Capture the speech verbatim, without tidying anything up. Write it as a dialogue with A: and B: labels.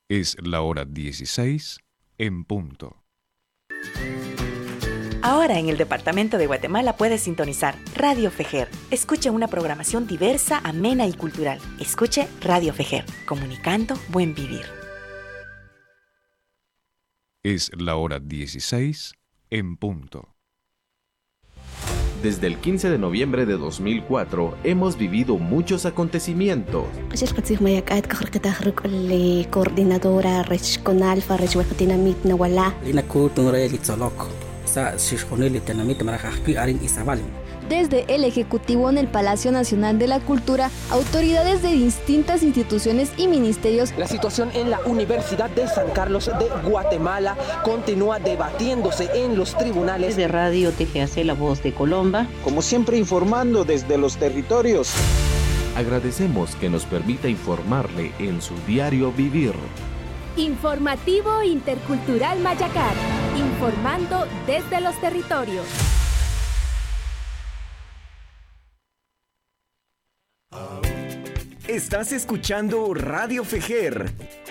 A: Es la hora dieciséis en punto.
B: Ahora en el departamento de Guatemala puedes sintonizar Radio Fejer. Escuche una programación diversa, amena y cultural. Escuche Radio Fejer, comunicando buen vivir.
A: Es la hora dieciséis en punto.
C: Desde el quince de noviembre de dos mil cuatro hemos vivido muchos acontecimientos.
D: Coordinadora Conalfa Desde el Ejecutivo en el Palacio Nacional de la Cultura, autoridades de distintas instituciones y ministerios.
E: La situación en la Universidad de San Carlos de Guatemala continúa debatiéndose en los tribunales.
F: De Radio T G A C, La Voz de Colomba.
G: Como siempre, informando desde los territorios.
C: Agradecemos que nos permita informarle en su diario vivir.
H: Informativo Intercultural Mayacar, informando desde los territorios.
I: Estás escuchando Radio Fejer,